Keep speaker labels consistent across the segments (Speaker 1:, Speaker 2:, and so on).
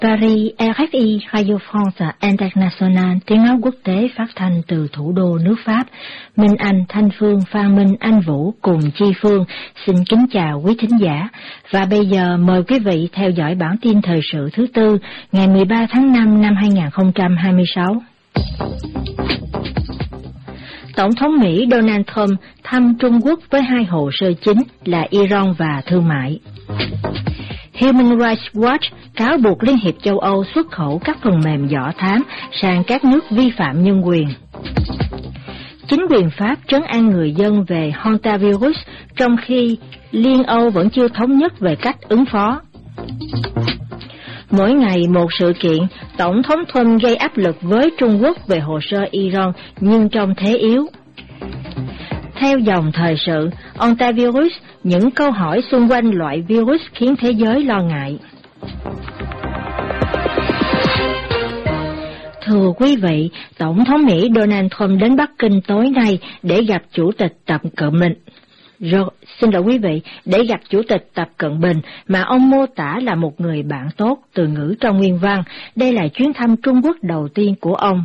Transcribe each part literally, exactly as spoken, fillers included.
Speaker 1: Paris, R F I, Radio France International, tiếng nói quốc tế phát thanh từ thủ đô nước Pháp. Minh Anh, Thanh Phương, Phan Minh, Anh Vũ cùng Chi Phương xin kính chào quý thính giả. Và bây giờ mời quý vị theo dõi bản tin thời sự thứ tư ngày mười ba tháng năm năm hai nghìn không trăm hai mươi sáu. Tổng thống Mỹ Donald Trump thăm Trung Quốc với hai hồ sơ chính là Iran và thương mại. Human Rights Watch cáo buộc Liên hiệp châu Âu xuất khẩu các phần mềm dò thám sang các nước vi phạm nhân quyền. Chính quyền Pháp trấn an người dân về hantavirus trong khi Liên Âu vẫn chưa thống nhất về cách ứng phó. Mỗi ngày một sự kiện, Tổng thống Trump gây áp lực với Trung Quốc về hồ sơ Iran nhưng trong thế yếu. Theo dòng thời sự, hantavirus, những câu hỏi xung quanh loại virus khiến thế giới lo ngại. Thưa quý vị, Tổng thống Mỹ Donald Trump đến Bắc Kinh tối nay để gặp Chủ tịch Tập Cận Bình. Rồi, xin lỗi quý vị, để gặp Chủ tịch Tập Cận Bình mà ông mô tả là một người bạn tốt, từ ngữ trong nguyên văn. Đây là chuyến thăm Trung Quốc đầu tiên của ông.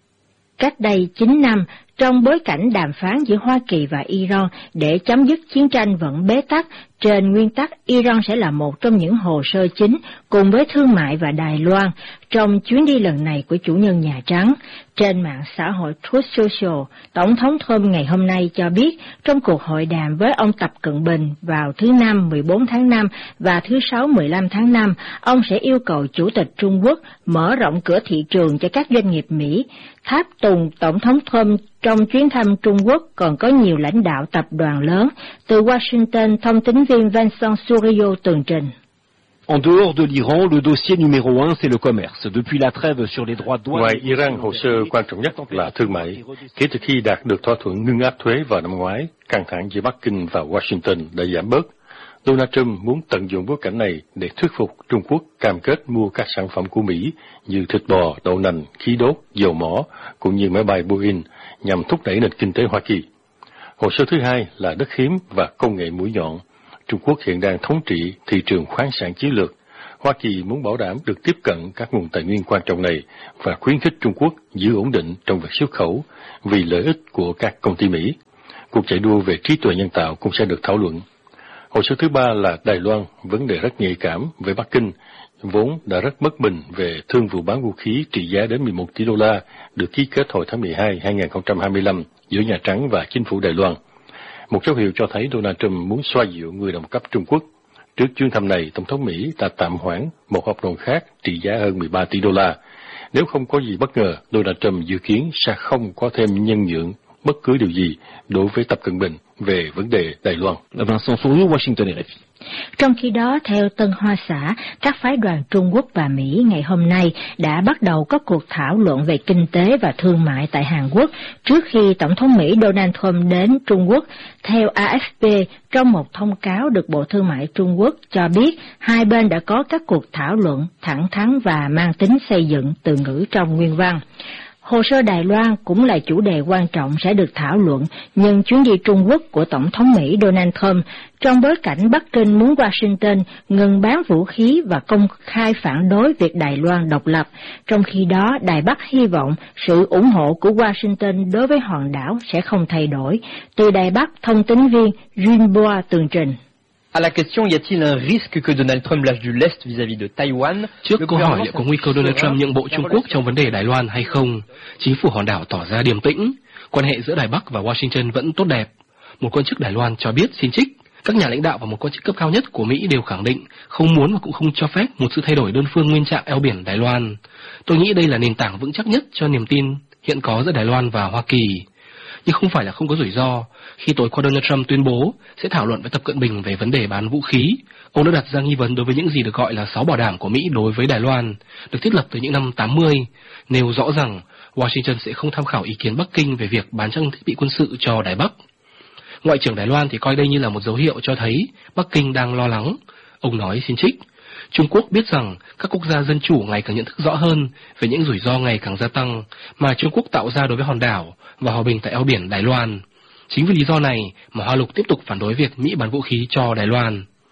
Speaker 1: Cách đây chín năm, trong bối cảnh đàm phán giữa Hoa Kỳ và Iran để chấm dứt chiến tranh vẫn bế tắc, trên nguyên tắc Iran sẽ là một trong những hồ sơ chính cùng với thương mại và Đài Loan trong chuyến đi lần này của chủ nhân Nhà Trắng. Trên mạng xã hội Truth Social, Tổng thống Trump ngày hôm nay cho biết trong cuộc hội đàm với ông Tập Cận Bình vào thứ Năm mười bốn tháng năm và thứ Sáu mười lăm tháng năm, ông sẽ yêu cầu Chủ tịch Trung Quốc mở rộng cửa thị trường cho các doanh nghiệp Mỹ. Tháp tùng Tổng thống Trump trong chuyến thăm Trung Quốc còn có nhiều lãnh đạo tập đoàn lớn. Từ Washington, thông tín viên Vincent Souriau tường trình.
Speaker 2: En dehors de l'Iran, le dossier numéro un, c'est le commerce. Depuis la trêve sur les droits douane.
Speaker 3: Ngoài Iran, hồ sơ quan trọng nhất là thương mại. Kể từ khi đạt được thỏa thuận ngưng áp thuế vào năm ngoái, căng thẳng giữa Bắc Kinh và Washington đã giảm bớt. Donald Trump muốn tận dụng bối cảnh này để thuyết phục Trung Quốc cam kết mua các sản phẩm của Mỹ như thịt bò, đậu nành, khí đốt, dầu mỏ, cũng như máy bay Boeing nhằm thúc đẩy nền kinh tế Hoa Kỳ. Hồ sơ thứ hai là đất hiếm và công nghệ mũi nhọn. Trung Quốc hiện đang thống trị thị trường khoáng sản chiến lược. Hoa Kỳ muốn bảo đảm được tiếp cận các nguồn tài nguyên quan trọng này và khuyến khích Trung Quốc giữ ổn định trong việc xuất khẩu vì lợi ích của các công ty Mỹ. Cuộc chạy đua về trí tuệ nhân tạo cũng sẽ được thảo luận. Hồ sơ thứ ba là Đài Loan, vấn đề rất nhạy cảm với Bắc Kinh, vốn đã rất bất bình về thương vụ bán vũ khí trị giá đến mười một tỷ đô la được ký kết hồi tháng mười hai năm hai nghìn không trăm hai mươi lăm giữa Nhà Trắng và chính phủ Đài Loan. Một dấu hiệu cho thấy Donald Trump muốn xoa dịu người đồng cấp Trung Quốc. Trước chuyến thăm này, Tổng thống Mỹ đã tạm hoãn một hợp đồng khác trị giá hơn mười ba tỷ đô la. Nếu không có gì bất ngờ, Donald Trump dự kiến sẽ không có thêm nhân nhượng bất cứ điều gì đối với Tập Cận Bình về vấn đề Đài Loan.
Speaker 2: Vincent Souriau, Washington, R F I.
Speaker 1: Trong khi đó, theo Tân Hoa Xã, các phái đoàn Trung Quốc và Mỹ ngày hôm nay đã bắt đầu có cuộc thảo luận về kinh tế và thương mại tại Hàn Quốc trước khi Tổng thống Mỹ Donald Trump đến Trung Quốc. Theo A F P, trong một thông cáo được Bộ Thương mại Trung Quốc cho biết, hai bên đã có các cuộc thảo luận thẳng thắn và mang tính xây dựng, từ ngữ trong nguyên văn. Hồ sơ Đài Loan cũng là chủ đề quan trọng sẽ được thảo luận nhân chuyến đi Trung Quốc của Tổng thống Mỹ Donald Trump, trong bối cảnh Bắc Kinh muốn Washington ngừng bán vũ khí và công khai phản đối việc Đài Loan độc lập. Trong khi đó, Đài Bắc hy vọng sự ủng hộ của Washington đối với hòn đảo sẽ không thay đổi. Từ Đài Bắc, thông tín viên Junboa tường trình.
Speaker 4: À la question, y a-t-il un risque que Donald Trump lâche du lest vis-à-vis de Taïwan?
Speaker 5: Trước câu hỏi liệu có nguy cơ Donald Trump nhượng bộ Trung Quốc trong vấn đề Đài Loan hay không, chính phủ hòn đảo tỏ ra điềm tĩnh. Quan hệ giữa Đài Bắc và Washington vẫn tốt đẹp. Một quan chức Đài Loan cho biết xin trích, các nhà lãnh đạo và một quan chức cấp cao nhất của Mỹ đều khẳng định không muốn và cũng không cho phép một sự thay đổi đơn phương nguyên trạng eo biển Đài Loan. Tôi nghĩ đây là nền tảng vững chắc nhất cho niềm tin hiện có giữa Đài Loan và Hoa Kỳ. Nhưng không phải là không có rủi ro. Khi tối qua Donald Trump tuyên bố sẽ thảo luận với Tập Cận Bình về vấn đề bán vũ khí, ông đã đặt ra nghi vấn đối với những gì được gọi là sáu bảo đảm của Mỹ đối với Đài Loan, được thiết lập từ những năm tám mươi, nêu rõ rằng Washington sẽ không tham khảo ý kiến Bắc Kinh về việc bán trang thiết bị quân sự cho Đài Bắc. Ngoại trưởng Đài Loan thì coi đây như là một dấu hiệu cho thấy Bắc Kinh đang lo lắng. Ông nói xin trích, Trung Quốc biết rằng các quốc gia dân chủ ngày càng nhận thức rõ hơn về những rủi ro ngày càng gia tăng mà Trung Quốc tạo ra đối với hòn đảo và hòa bình tại eo biển Đài Loan. Chính vì lý do này mà Hoa Lục tiếp tục phản đối việc Mỹ bán vũ khí cho Đài Loan.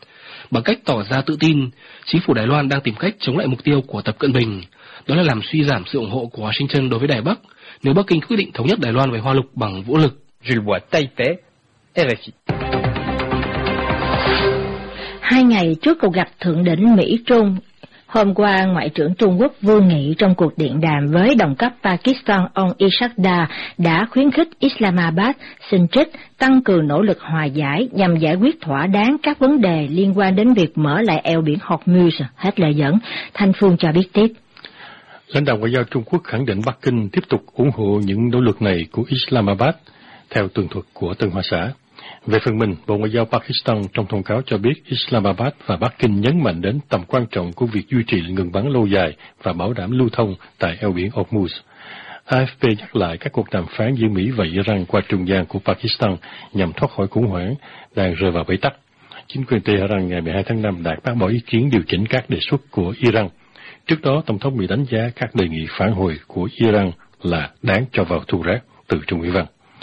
Speaker 5: Bằng cách tỏ ra tự tin, chính phủ Đài Loan đang tìm cách chống lại mục tiêu của Tập Cận Bình, đó là làm suy giảm sự ủng hộ của Washington đối với Đài Bắc nếu Bắc Kinh quyết định thống nhất Đài Loan với Hoa Lục bằng vũ lực.
Speaker 4: Jules Bois, Taipei, R F I.
Speaker 1: Hai ngày trước cuộc gặp thượng đỉnh Mỹ-Trung, hôm qua Ngoại trưởng Trung Quốc Vương Nghị trong cuộc điện đàm với đồng cấp Pakistan ông Ishaq Dar đã khuyến khích Islamabad xin trích tăng cường nỗ lực hòa giải nhằm giải quyết thỏa đáng các vấn đề liên quan đến việc mở lại eo biển Hormuz. Hết lời dẫn, Thanh Phương cho biết tiếp.
Speaker 3: Lãnh đạo ngoại giao Trung Quốc khẳng định Bắc Kinh tiếp tục ủng hộ những nỗ lực này của Islamabad, theo tường thuật của Tân Hoa Xã. Về phần mình, Bộ Ngoại giao Pakistan trong thông cáo cho biết Islamabad và Bắc Kinh nhấn mạnh đến tầm quan trọng của việc duy trì ngừng bắn lâu dài và bảo đảm lưu thông tại eo biển Hormuz. a ép pê nhắc lại các cuộc đàm phán giữa Mỹ và Iran qua trung gian của Pakistan nhằm thoát khỏi khủng hoảng đang rơi vào bế tắc. Chính quyền Tehran ngày mười hai tháng năm đã bác bỏ ý kiến điều chỉnh các đề xuất của Iran. Trước đó, Tổng thống Mỹ đánh giá các đề nghị phản hồi của Iran là đáng cho vào thu rác từ Trung Ủy văn.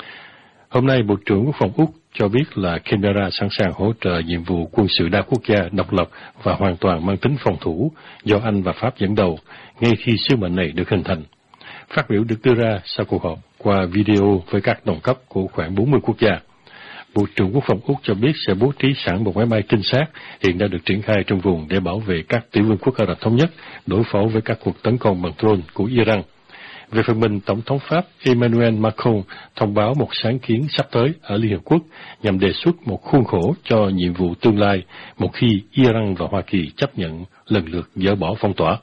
Speaker 3: Hôm nay, Bộ trưởng Quốc phòng Úc cho biết là Canberra sẵn sàng hỗ trợ nhiệm vụ quân sự đa quốc gia độc lập và hoàn toàn mang tính phòng thủ do Anh và Pháp dẫn đầu ngay khi sứ mệnh này được hình thành. Phát biểu được đưa ra sau cuộc họp qua video với các đồng cấp của khoảng bốn mươi quốc gia. Bộ trưởng Quốc phòng Úc cho biết sẽ bố trí sẵn một máy bay trinh sát hiện đã được triển khai trong vùng để bảo vệ các tiểu vương quốc Ả Rập Thống Nhất đối phó với các cuộc tấn công bằng drone của Iran. Về phần mình, Tổng thống Pháp Emmanuel Macron thông báo một sáng kiến sắp tới ở Liên Hợp Quốc nhằm đề xuất một khuôn khổ cho nhiệm vụ tương lai một khi Iran và Hoa Kỳ chấp nhận lần lượt dỡ bỏ phong tỏa.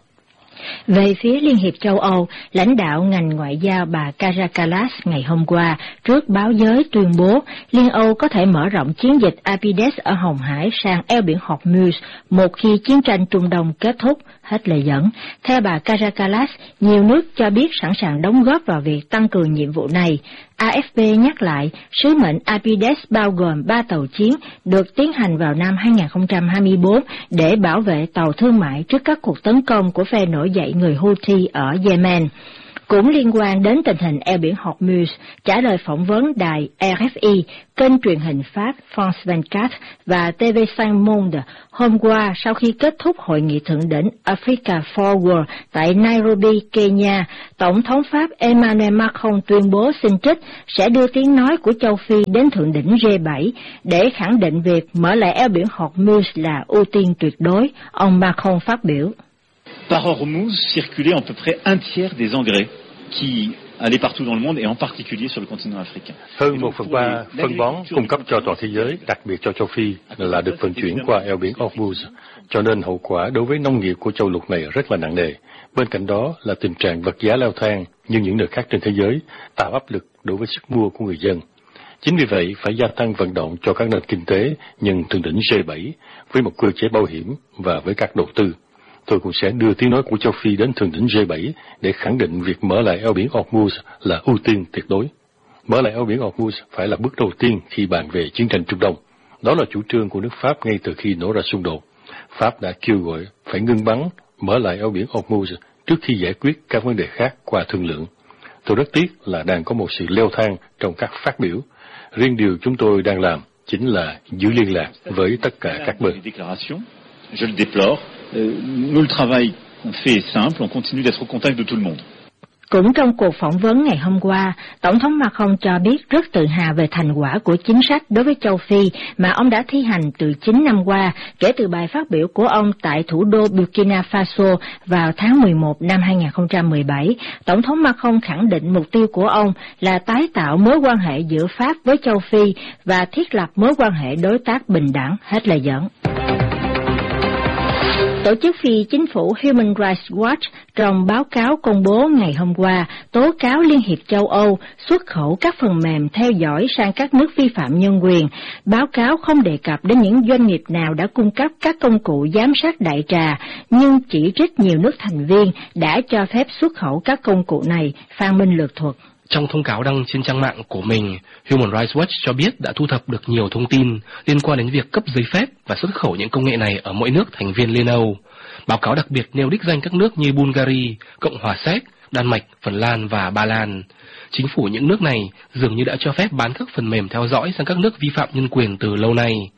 Speaker 1: Về phía Liên hiệp châu Âu, lãnh đạo ngành ngoại giao bà Kaja Kallas ngày hôm qua trước báo giới tuyên bố Liên Âu có thể mở rộng chiến dịch Apides ở Hồng Hải sang eo biển Hormuz một khi chiến tranh Trung Đông kết thúc. Hết lời dẫn. Theo bà Kaja Kallas, nhiều nước cho biết sẵn sàng đóng góp vào việc tăng cường nhiệm vụ này. a ép pê nhắc lại, sứ mệnh Apides bao gồm ba tàu chiến được tiến hành vào năm hai không hai tư để bảo vệ tàu thương mại trước các cuộc tấn công của phe nổi dậy người Houthi ở Yemen. Cũng liên quan đến tình hình eo biển Hormuz, trả lời phỏng vấn đài R F I, kênh truyền hình Pháp France hai mươi bốn và T V năm Monde hôm qua sau khi kết thúc hội nghị thượng đỉnh Africa Forward tại Nairobi, Kenya, Tổng thống Pháp Emmanuel Macron tuyên bố xin trích sẽ đưa tiếng nói của châu Phi đến thượng đỉnh G bảy để khẳng định việc mở lại eo biển Hormuz là ưu tiên tuyệt đối. Ông Macron phát biểu.
Speaker 6: Par Hormuz circulait à peu près un tiers des engrais qui allaient partout dans le monde et en particulier sur le continent africain.
Speaker 3: Hơn một phần ba phân bón cung cấp cho toàn thế giới, đặc biệt cho châu Phi, là được vận chuyển qua eo biển Hormuz, cho nên hậu quả đối với nông nghiệp của châu lục này rất là nặng nề. Bên cạnh đó là tình trạng vật giá leo thang như những nơi khác trên thế giới, tạo áp lực đối với sức mua của người dân. Chính vì vậy, phải gia tăng vận động cho các nền kinh tế nhân thượng đỉnh G bảy với một cơ chế bảo hiểm và với các đầu tư. Tôi cũng sẽ đưa tiếng nói của châu Phi đến thượng đỉnh G bảy để khẳng định việc mở lại eo biển Hormuz là ưu tiên tuyệt đối. Mở lại eo biển Hormuz phải là bước đầu tiên khi bàn về chiến tranh Trung Đông. Đó là chủ trương của nước Pháp ngay từ khi nổ ra xung đột. Pháp đã kêu gọi phải ngưng bắn, mở lại eo biển Hormuz trước khi giải quyết các vấn đề khác qua thương lượng. Tôi rất tiếc là đang có một sự leo thang trong các phát biểu. Riêng điều chúng tôi đang làm chính là giữ liên lạc với tất cả các bên.
Speaker 6: Je le déplore. Euh, nous, le travail qu'on fait est simple, on continue d'être au contact de tout le monde.
Speaker 1: Cũng trong cuộc phỏng vấn ngày hôm qua, Tổng thống Macron cho biết rất tự hào về thành quả của chính sách đối với châu Phi mà ông đã thi hành từ chín năm qua, kể từ bài phát biểu của ông tại thủ đô Burkina Faso vào tháng mười một năm hai không một bảy. Tổng thống Macron khẳng định mục tiêu của ông là tái tạo mối quan hệ giữa Pháp với châu Phi và thiết lập mối quan hệ đối tác bình đẳng. Hết lời dẫn. Tổ chức phi chính phủ Human Rights Watch trong báo cáo công bố ngày hôm qua tố cáo Liên hiệp châu Âu xuất khẩu các phần mềm theo dõi sang các nước vi phạm nhân quyền. Báo cáo không đề cập đến những doanh nghiệp nào đã cung cấp các công cụ giám sát đại trà, nhưng chỉ trích nhiều nước thành viên đã cho phép xuất khẩu các công cụ này. Phan Minh lược thuật.
Speaker 5: Trong thông cáo đăng trên trang mạng của mình, Human Rights Watch cho biết đã thu thập được nhiều thông tin liên quan đến việc cấp giấy phép và xuất khẩu những công nghệ này ở mỗi nước thành viên Liên Âu. Báo cáo đặc biệt nêu đích danh các nước như Bulgaria, Cộng hòa Séc, Đan Mạch, Phần Lan và Ba Lan. Chính phủ những nước này dường như đã cho phép bán các phần mềm theo dõi sang các nước vi phạm nhân quyền từ lâu nay.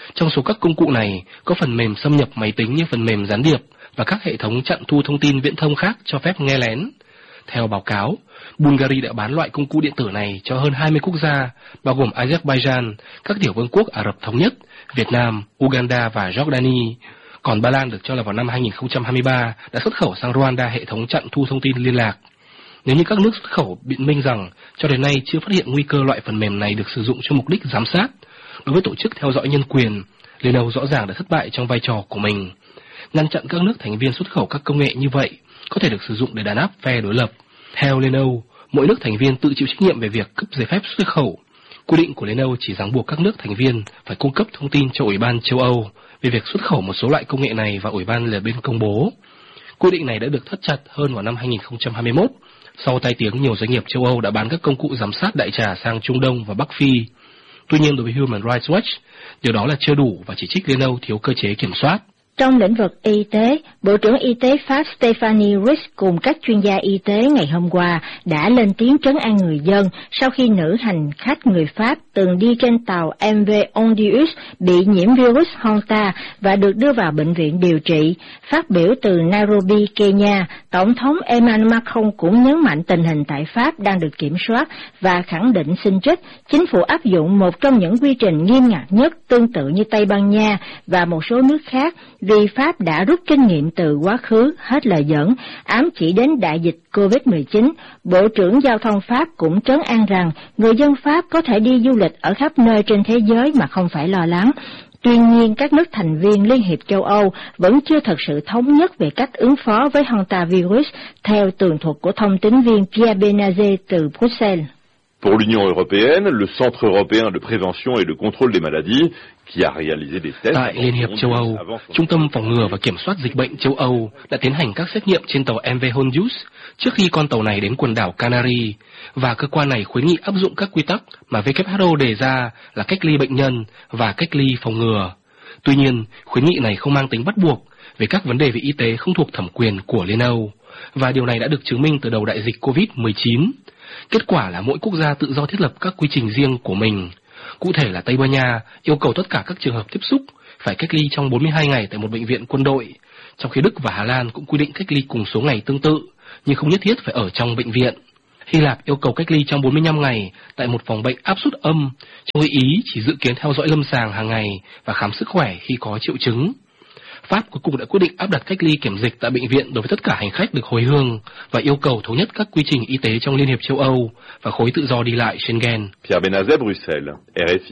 Speaker 5: Trong số các công cụ này, có phần mềm xâm nhập máy tính như phần mềm gián điệp và các hệ thống chặn thu thông tin viễn thông khác cho phép nghe lén. Theo báo cáo, Bulgaria đã bán loại công cụ điện tử này cho hơn hai mươi quốc gia, bao gồm Azerbaijan, các tiểu vương quốc Ả Rập Thống Nhất, Việt Nam, Uganda và Jordani. Còn Ba Lan được cho là vào năm hai nghìn không trăm hai mươi ba đã xuất khẩu sang Rwanda hệ thống chặn thu thông tin liên lạc. Nếu như các nước xuất khẩu biện minh rằng cho đến nay chưa phát hiện nguy cơ loại phần mềm này được sử dụng cho mục đích giám sát, đối với tổ chức theo dõi nhân quyền, Liên Âu rõ ràng đã thất bại trong vai trò của mình. Ngăn chặn các nước thành viên xuất khẩu các công nghệ như vậy có thể được sử dụng để đàn áp phe đối lập. Theo Liên Âu, mỗi nước thành viên tự chịu trách nhiệm về việc cấp giấy phép xuất khẩu. Quy định của Liên Âu chỉ ràng buộc các nước thành viên phải cung cấp thông tin cho Ủy ban châu Âu về việc xuất khẩu một số loại công nghệ này và Ủy ban là bên công bố. Quy định này đã được thắt chặt hơn vào năm hai nghìn không trăm hai mươi mốt, sau tai tiếng nhiều doanh nghiệp châu Âu đã bán các công cụ giám sát đại trà sang Trung Đông và Bắc Phi. Tuy nhiên, đối với Human Rights Watch, điều đó là chưa đủ và chỉ trích Liên Âu thiếu cơ chế kiểm soát.
Speaker 1: Trong lĩnh vực y tế, Bộ trưởng Y tế Pháp Stephanie Rich cùng các chuyên gia y tế ngày hôm qua đã lên tiếng trấn an người dân sau khi nữ hành khách người Pháp từng đi trên tàu em vê Ondius bị nhiễm virus Honta và được đưa vào bệnh viện điều trị. Phát biểu từ Nairobi, Kenya, Tổng thống Emmanuel Macron cũng nhấn mạnh tình hình tại Pháp đang được kiểm soát và khẳng định xin trích, chính phủ áp dụng một trong những quy trình nghiêm ngặt nhất tương tự như Tây Ban Nha và một số nước khác, vì Pháp đã rút kinh nghiệm từ quá khứ, hết lời dẫn, ám chỉ đến đại dịch covid mười chín. Bộ trưởng Giao thông Pháp cũng trấn an rằng người dân Pháp có thể đi du lịch ở khắp nơi trên thế giới mà không phải lo lắng. Tuy nhiên, các nước thành viên Liên hiệp châu Âu vẫn chưa thật sự thống nhất về cách ứng phó với hantavirus, theo tường thuật của thông tín viên Pierre Benazet từ Bruxelles.
Speaker 7: Pour l'Union européenne, le Centre européen de prévention et de contrôle des maladies, qui a réalisé des tests...
Speaker 5: Tại Liên hiệp châu Âu, Trung tâm phòng ngừa và kiểm soát dịch bệnh châu Âu đã tiến hành các xét nghiệm trên tàu em vê Hondius trước khi con tàu này đến quần đảo Canary, và cơ quan này khuyến nghị áp dụng các quy tắc mà vê kép hát o đề ra là cách ly bệnh nhân và cách ly phòng ngừa. Tuy nhiên, khuyến nghị này không mang tính bắt buộc về các vấn đề về y tế không thuộc thẩm quyền của Liên Âu, và điều này đã được chứng minh từ đầu đại dịch covid mười chín. Kết quả là mỗi quốc gia tự do thiết lập các quy trình riêng của mình. Cụ thể là Tây Ban Nha yêu cầu tất cả các trường hợp tiếp xúc phải cách ly trong bốn mươi hai ngày tại một bệnh viện quân đội, trong khi Đức và Hà Lan cũng quy định cách ly cùng số ngày tương tự, nhưng không nhất thiết phải ở trong bệnh viện. Hy Lạp yêu cầu cách ly trong bốn mươi lăm ngày tại một phòng bệnh áp suất âm, trong khi Ý chỉ dự kiến theo dõi lâm sàng hàng ngày và khám sức khỏe khi có triệu chứng. Pháp cuối cùng đã quyết định áp đặt cách ly kiểm dịch tại bệnh viện đối với tất cả hành khách được hồi hương và yêu cầu thống nhất các quy trình y tế trong Liên hiệp châu Âu và khối tự do đi lại Schengen.
Speaker 7: Pierre Benazet, Bruxelles, R F I.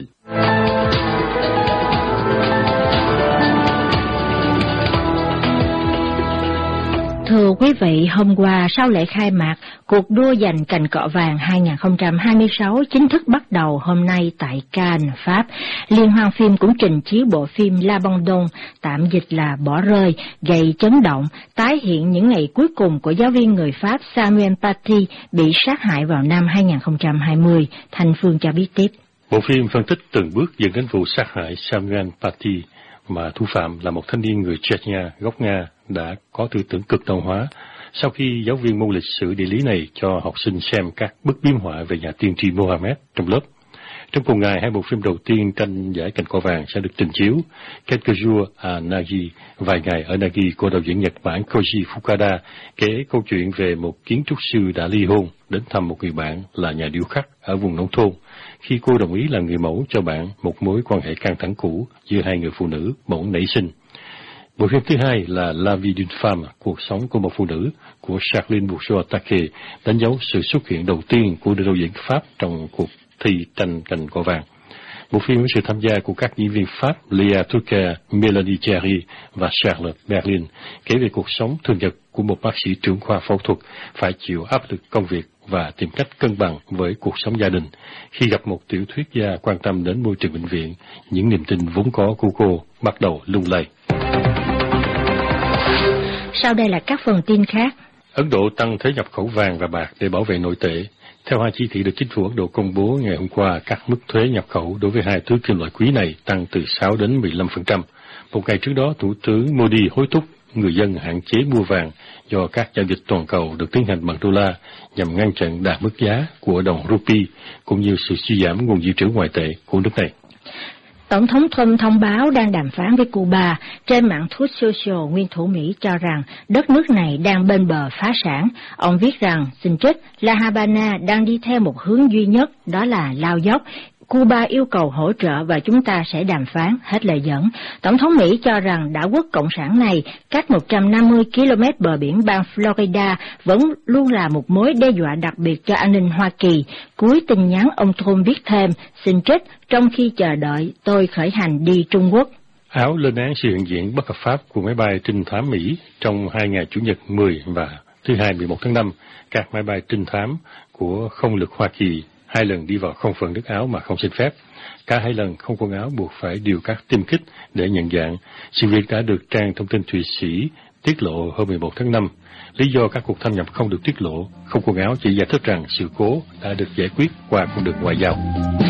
Speaker 1: Thưa quý vị, hôm qua sau lễ khai mạc, cuộc đua giành cành cọ vàng hai không hai sáu chính thức bắt đầu hôm nay tại Cannes, Pháp. Liên hoan phim cũng trình chiếu bộ phim L'Abandon, tạm dịch là Bỏ rơi, gây chấn động, tái hiện những ngày cuối cùng của giáo viên người Pháp Samuel Paty bị sát hại vào năm hai không hai không. Thanh Phương cho biết tiếp.
Speaker 3: Bộ phim phân tích từng bước dẫn đến vụ sát hại Samuel Paty, mà thủ phạm là một thanh niên người Chechnya gốc Nga đã có tư tưởng cực đoan hóa sau khi giáo viên môn lịch sử địa lý này cho học sinh xem các bức biếm họa về nhà tiên tri Mohammed trong lớp. Trong cùng ngày, hai bộ phim đầu tiên tranh giải cành cọ vàng sẽ được trình chiếu. Quelques jours à Nagi, vài ngày ở Nagi của đạo diễn Nhật Bản Koji Fukada kể câu chuyện về một kiến trúc sư đã ly hôn đến thăm một người bạn là nhà điêu khắc ở vùng nông thôn, khi cô đồng ý là người mẫu cho bạn một mối quan hệ căng thẳng cũ giữa hai người phụ nữ bỗng nảy sinh. Bộ phim thứ hai là La vie d'une femme, cuộc sống của một phụ nữ, của Charlene Bourgeois-Taquet, đánh dấu sự xuất hiện đầu tiên của đạo diễn Pháp trong cuộc thi tranh cành cọ vàng. Bộ phim với sự tham gia của các diễn viên Pháp Léa Turca, Mélanie Thierry và Charlotte Berlin kể về cuộc sống thường nhật của một bác sĩ trưởng khoa phẫu thuật phải chịu áp lực công việc và tìm cách cân bằng với cuộc sống gia đình. Khi gặp một tiểu thuyết gia quan tâm đến môi trường bệnh viện, những niềm tin vốn có của cô bắt đầu lung lay.
Speaker 1: Sau đây là các phần tin khác.
Speaker 3: Ấn Độ tăng thuế nhập khẩu vàng và bạc để bảo vệ nội tệ. Theo hai chỉ thị được chính phủ Ấn Độ công bố ngày hôm qua, các mức thuế nhập khẩu đối với hai thứ kim loại quý này tăng từ sáu đến mười lăm phần trăm. Một ngày trước đó, Thủ tướng Modi hối thúc người dân hạn chế mua vàng do các giao dịch toàn cầu được tiến hành bằng đô la nhằm ngăn chặn đạt mức giá của đồng rupee cũng như sự suy giảm nguồn dự trữ ngoại tệ của nước này.
Speaker 1: Tổng thống Trump thông báo đang đàm phán với Cuba. Trên mạng Truth Social, nguyên thủ Mỹ cho rằng đất nước này đang bên bờ phá sản. Ông viết rằng, xin trích, La Habana đang đi theo một hướng duy nhất, đó là lao dốc. Cuba yêu cầu hỗ trợ và chúng ta sẽ đàm phán, hết lời dẫn. Tổng thống Mỹ cho rằng đảo quốc cộng sản này, cách một trăm năm mươi ki lô mét bờ biển bang Florida, vẫn luôn là một mối đe dọa đặc biệt cho an ninh Hoa Kỳ. Cuối tin nhắn ông Trump viết thêm, xin trích, trong khi chờ đợi tôi khởi hành đi Trung Quốc.
Speaker 3: Áo lên án sự hiện diện bất hợp pháp của máy bay trinh thám Mỹ trong hai ngày Chủ nhật mười và thứ Hai mười một tháng năm. Các máy bay trinh thám của không lực Hoa Kỳ hai lần đi vào không phận nước Áo mà không xin phép. Cả hai lần không quân Áo buộc phải điều các tiêm kích để nhận dạng. Sự việc đã được trang thông tin Thụy Sĩ tiết lộ hôm mười một tháng năm. Lý do các cuộc thâm nhập không được tiết lộ, không quân Áo chỉ giải thích rằng sự cố đã được giải quyết qua con đường ngoại giao.